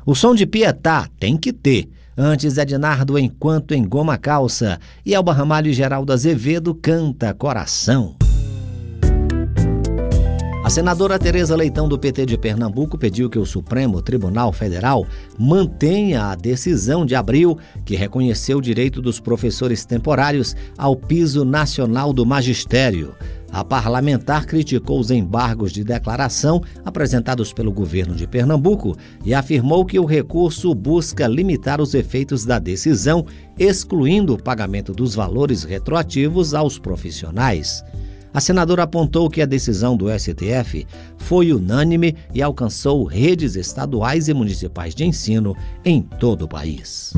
O som de Pietá tem que ter. Antes, Ednardo, Enquanto Engoma a Calça. E Elba Ramalho e Geraldo Azevedo canta Coração. A senadora Tereza Leitão, do PT de Pernambuco, pediu que o Supremo Tribunal Federal mantenha a decisão de abril que reconheceu o direito dos professores temporários ao piso nacional do magistério. A parlamentar criticou os embargos de declaração apresentados pelo governo de Pernambuco e afirmou que o recurso busca limitar os efeitos da decisão, excluindo o pagamento dos valores retroativos aos profissionais. A senadora apontou que a decisão do STF foi unânime e alcançou redes estaduais e municipais de ensino em todo o país.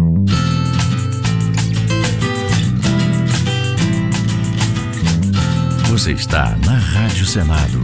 Você está na Rádio Senado.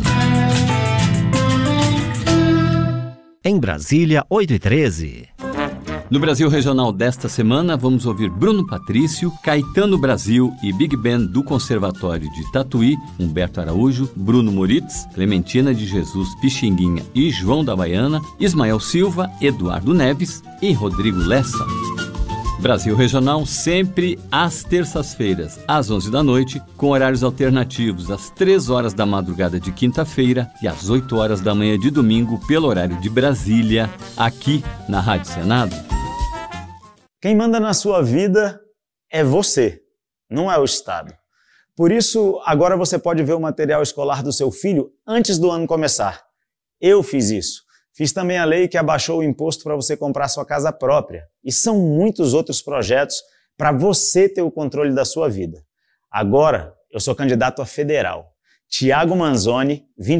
Em Brasília, 8h13. No Brasil Regional desta semana, vamos ouvir Bruno Patrício, Caetano Brasil e Big Band do Conservatório de Tatuí, Humberto Araújo, Bruno Moritz, Clementina de Jesus Pixinguinha e João da Baiana, Ismael Silva, Eduardo Neves e Rodrigo Lessa. Brasil Regional sempre às terças-feiras, às 11 da noite, com horários alternativos às 3 horas da madrugada de quinta-feira e às 8 horas da manhã de domingo, pelo horário de Brasília, aqui na Rádio Senado. Quem manda na sua vida é você, não é o Estado. Por isso, agora você pode ver o material escolar do seu filho antes do ano começar. Eu fiz isso. Fiz também a lei que abaixou o imposto para você comprar sua casa própria. E são muitos outros projetos para você ter o controle da sua vida. Agora, eu sou candidato a federal. Thiago Manzoni,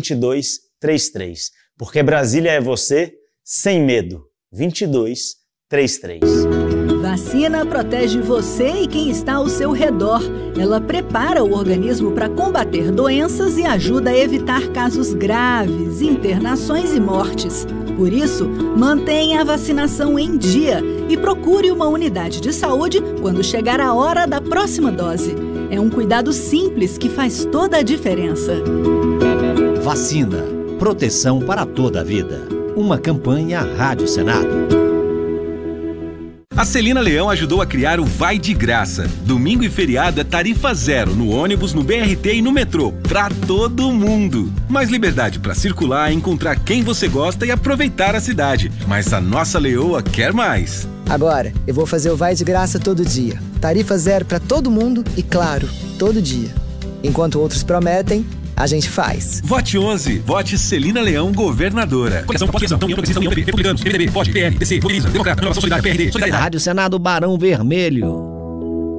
2233. Porque Brasília é você, sem medo. 2233. Vacina protege você e quem está ao seu redor. Ela prepara o organismo para combater doenças e ajuda a evitar casos graves, internações e mortes. Por isso, mantenha a vacinação em dia e procure uma unidade de saúde quando chegar a hora da próxima dose. É um cuidado simples que faz toda a diferença. Vacina. Proteção para toda a vida. Uma campanha Rádio Senado. A Celina Leão ajudou a criar o Vai de Graça. Domingo e feriado é tarifa zero no ônibus, no BRT e no metrô, pra todo mundo. Mais liberdade pra circular, encontrar quem você gosta e aproveitar a cidade. Mas a nossa leoa quer mais. Agora, eu vou fazer o Vai de Graça todo dia. Tarifa zero pra todo mundo e, claro, todo dia. Enquanto outros prometem, a gente faz. Vote 11. Vote Celina Leão, governadora. Coligação, pós-eleição, União Progressista, União PP, Republicanos, MDB, POD, PSDB, PC, Mobiliza, Democrata, Renovação Solidária, PRD, Solidariedade. Rádio Senado Barão Vermelho.